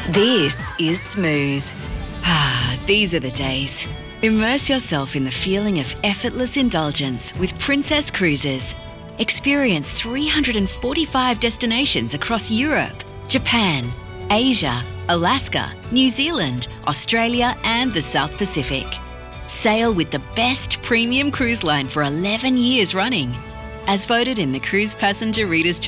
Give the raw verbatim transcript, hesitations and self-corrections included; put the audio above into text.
This is Smooth. Ah, these are the days. Immerse yourself in the feeling of effortless indulgence with Princess Cruises. Experience three hundred forty-five destinations across Europe, Japan, Asia, Alaska, New Zealand, Australia and the South Pacific. Sail with the best premium cruise line for eleven years running. As voted in the Cruise Passenger Reader's